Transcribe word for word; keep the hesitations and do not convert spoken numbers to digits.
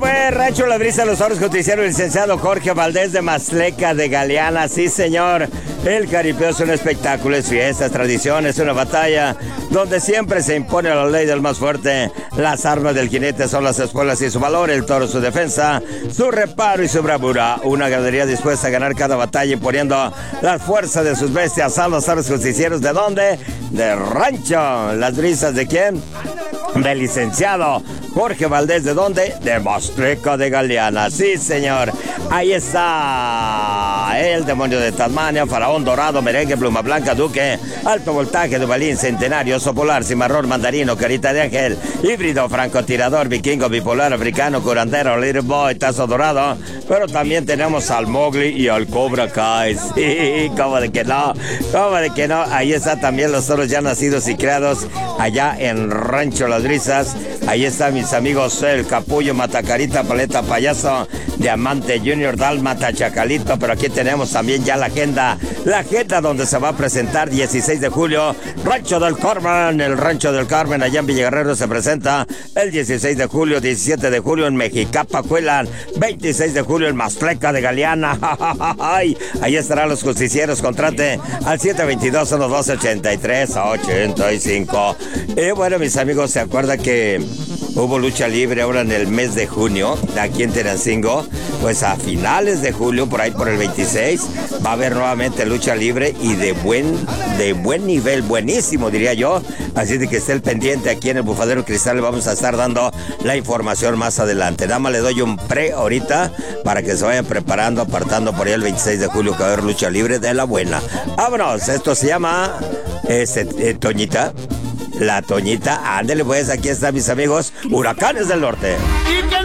pues, Rancho La Brisa, los Toros, justiciero, el licenciado Jorge Valdés de Masleca de Galeana. Sí, señor. El jaripeo es un espectáculo, es fiesta, es tradición, es una batalla donde siempre se impone la ley del más fuerte. Las armas del jinete son las espuelas y su valor, el toro su defensa, su reparo y su bravura. Una ganadería dispuesta a ganar cada batalla imponiendo la fuerza de sus bestias a los toros justicieros. ¿De dónde? De Rancho Las Brisas. ¿De quién? Del licenciado Jorge Valdés. ¿De dónde? De Masleca de Galeana. Sí, señor. Ahí está el demonio de Tasmania, faraón dorado, merengue, pluma blanca, duque, alto voltaje, dubalín, centenario, oso polar, cimarrón, mandarino, carita de ángel, híbrido, francotirador, vikingo, bipolar, africano, curandero, little boy, tazo dorado. Pero también tenemos al Mowgli y al Cobra Kai. Sí, como de que no, como de que no. Ahí está también los toros ya nacidos y creados allá en Rancho Las Brisas. Ahí están mis amigos el Capullo, Matacarita, Paleta, Payaso, Diamante Junior, Dálmata, Chacalito. Pero aquí tenemos también ya la agenda, la agenda donde se va a presentar dieciséis de julio, Rancho del Carmen, el Rancho del Carmen allá en Villaguerrero se presenta el dieciséis de julio, diecisiete de julio en Mexicapa, Cuelan, veintiséis de julio en Masleca de Galeana. Ahí estarán los justicieros, contrate al siete veintidós, uno doce, ochenta y tres, ochenta y cinco. Y bueno, mis amigos, ¿se acuerdan que hubo lucha libre ahora en el mes de junio, aquí en Tenancingo? Pues a finales de julio, por ahí por el veintiséis, va a haber nuevamente lucha libre y de buen, de buen nivel, buenísimo diría yo. Así de que esté el pendiente aquí en el Bufadero Cristal, le vamos a estar dando la información más adelante. Nada más le doy un pre ahorita para que se vayan preparando, apartando por ahí el veintiséis de julio que va a haber lucha libre de la buena. Vámonos, esto se llama este, eh, Toñita. La Toñita, ándele pues, aquí están mis amigos, Huracanes del Norte.